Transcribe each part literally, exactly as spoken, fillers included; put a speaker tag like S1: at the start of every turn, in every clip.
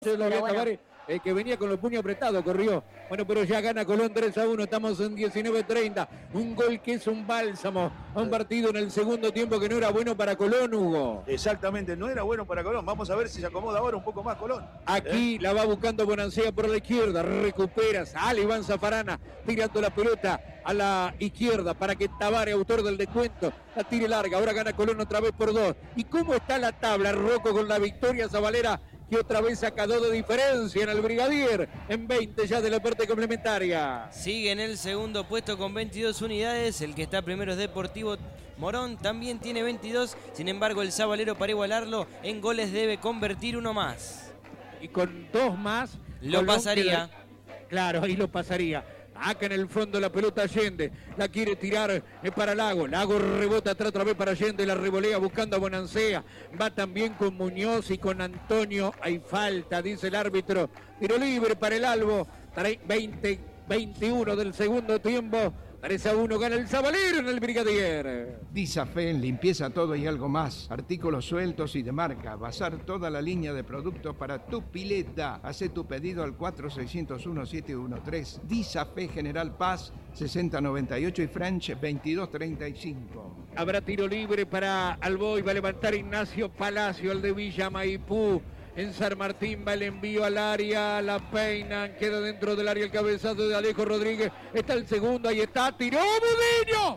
S1: Lo
S2: Pero
S1: había
S2: bueno.
S1: Tavares, eh, que venía con los puños apretados, corrió. Bueno, pero ya gana Colón tres a uno, estamos en diecinueve treinta. Un gol que es un bálsamo a un partido en el segundo tiempo que no era bueno para Colón, Hugo.
S3: Exactamente, no era bueno para Colón. Vamos a ver si se acomoda ahora un poco más Colón.
S1: Aquí
S3: ¿Eh?
S1: la va buscando Bonancea por la izquierda, recupera, sale Iván Zafarana, tirando la pelota a la izquierda para que Tavares, autor del descuento, la tire larga. Ahora gana Colón otra vez por dos. ¿Y cómo está la tabla? Rocco con la victoria, Zabalera, que otra vez saca dos de diferencia en el Brigadier, en veinte ya de la parte complementaria.
S4: Sigue en el segundo puesto con veintidós unidades, el que está primero es Deportivo Morón, también tiene veintidós, sin embargo el Zabalero para igualarlo en goles debe convertir uno más.
S1: Y con dos más...
S4: Lo
S1: Colón
S4: pasaría.
S1: Queda... Claro, ahí lo pasaría. Acá en el fondo la pelota Allende, la quiere tirar eh, para Lago, Lago rebota atrás otra vez para Allende, la revolea buscando a Bonancea, va también con Muñoz y con Antonio, hay falta, dice el árbitro, tiro libre para el Albo, veinte veintiuno del segundo tiempo, tres a uno gana el Zabalero en el Brigadier.
S5: Disafen, limpieza todo y algo más. Artículos sueltos y de marca. Basar toda la línea de productos para tu pileta. Hacé tu pedido al cuatro seis cero uno siete uno tres. Disafe General Paz sesenta noventa y ocho y French veintidós treinta y cinco.
S1: Habrá tiro libre para Alboy, va a levantar Ignacio Palacio, el de Villa Maipú. En San Martín va el envío al área, la peinan, queda dentro del área el cabezazo de Alejo Rodríguez, está el segundo, ahí está, tiró Budiño,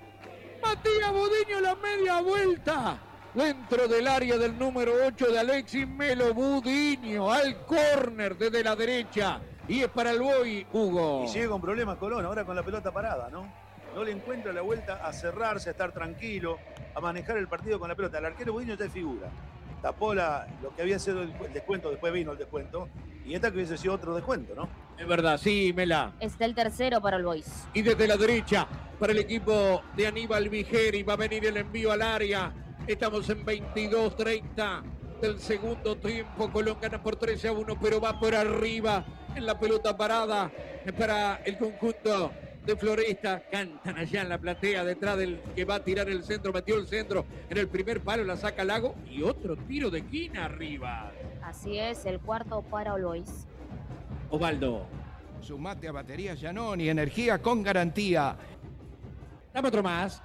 S1: Matías Budiño, la media vuelta, dentro del área del número ocho de Alexis Melo, Budiño, al córner desde la derecha, y es para el Boy, Hugo.
S3: Y sigue con problemas Colón, ahora con la pelota parada, ¿no? No le encuentra la vuelta a cerrarse, a estar tranquilo, a manejar el partido con la pelota. El arquero Budiño ya es figura. Tapó la, lo que había sido el descuento, después vino el descuento, y esta que hubiese sido otro descuento, ¿no?
S1: Es verdad, sí, Mela.
S2: Está el tercero para el Boys.
S1: Y desde la derecha, para el equipo de Aníbal Vigeri, va a venir el envío al área. Estamos en veintidós treinta del segundo tiempo. Colón gana por trece a uno, pero va por arriba en la pelota parada para el conjunto de Floresta. Cantan allá en la platea detrás del que va a tirar el centro, metió el centro en el primer palo, la saca Lago y otro tiro de esquina arriba.
S2: Así es, el cuarto para el Boys.
S1: Osvaldo.
S5: Sumate a baterías Giannoni, energía con garantía.
S1: Dame otro más.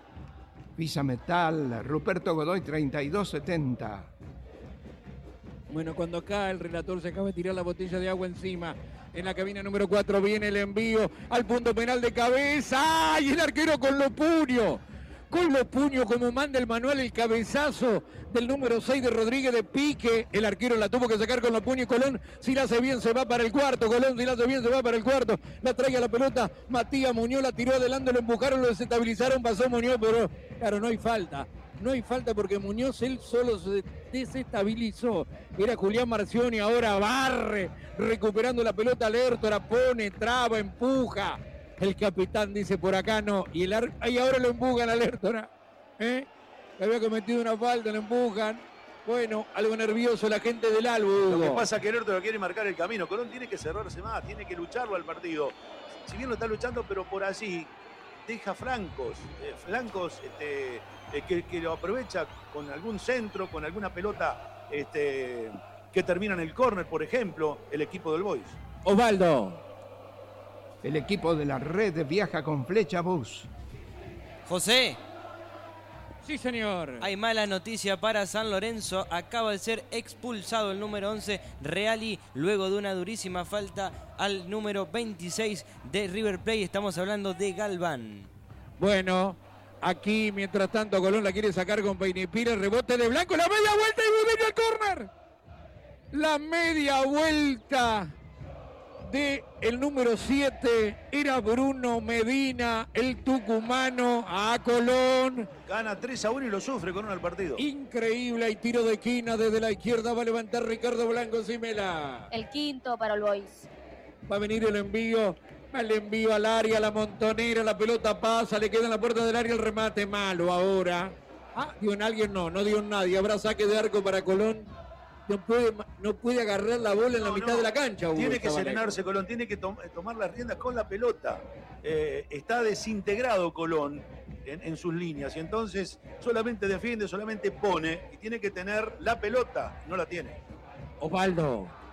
S5: Visa Metal, Ruperto Godoy treinta y dos setenta.
S1: Bueno, cuando acá el relator se acaba de tirar la botella de agua encima, en la cabina número cuatro viene el envío al punto penal de cabeza. ¡Ay! El arquero con los puños. Con los puños, como manda el manual, el cabezazo del número seis de Rodríguez de pique. El arquero la tuvo que sacar con los puños. Colón, si la hace bien, se va para el cuarto. Colón, si la hace bien, se va para el cuarto. La trae a la pelota Matías Muñoz, la tiró adelante, lo empujaron, lo desestabilizaron, pasó Muñoz, pero claro, no hay falta. No hay falta porque Muñoz él solo se desestabilizó. Era Julián Marcioni, ahora barre, recuperando la pelota Lertora, la pone, traba, empuja. El capitán dice por acá no. Y, el ar... y ahora lo empujan a Lertora. ¿Eh? Que había cometido una falta, lo empujan. Bueno, algo nervioso la gente del Albo, Hugo.
S3: Lo que pasa es que Lertora quiere marcar el camino. Colón tiene que cerrarse más, tiene que lucharlo al partido. Si bien lo está luchando, pero por allí deja flancos, eh, flancos este, eh, que, que lo aprovecha con algún centro, con alguna pelota este, que termina en el córner, por ejemplo, el equipo del Boys.
S1: Osvaldo.
S5: El equipo de la red viaja con Flecha Bus.
S4: José.
S1: Sí, señor.
S4: Hay mala noticia para San Lorenzo. Acaba de ser expulsado el número once, Reali, luego de una durísima falta al número veintiséis de River Plate. Estamos hablando de Galván.
S1: Bueno, aquí mientras tanto Colón la quiere sacar con Peinipira. Rebote de Blanco, la media vuelta y Budiño al córner. La media vuelta de el número siete era Bruno Medina, el tucumano, a Colón.
S3: Gana tres a uno y lo sufre Colón al partido.
S1: Increíble, hay tiro de esquina desde la izquierda, va a levantar Ricardo Blanco Simela.
S2: El quinto para el Boys.
S1: Va a venir el envío, el envío al área, la montonera, la pelota pasa, le queda en la puerta del área el remate malo ahora. Ah, dio en alguien, no, no dio en nadie, habrá saque de arco para Colón. No puede, no puede agarrar la bola en
S3: no,
S1: la mitad
S3: no.
S1: de la cancha. Hugo,
S3: tiene que
S1: Zabalero.
S3: serenarse Colón, tiene que to tomar las riendas con la pelota. Eh, está desintegrado Colón en, en sus líneas y entonces solamente defiende, solamente pone y tiene que tener la pelota, no la tiene.
S1: Osvaldo.